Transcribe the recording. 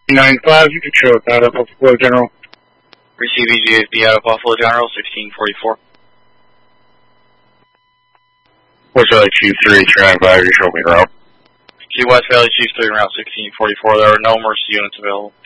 95, you can show it out of Buffalo General. Receive EGSB out of Buffalo General, 1644. West Valley Chief 3, 395, you show me route. Key West Valley Chief 3, route 1644. There are no emergency units available.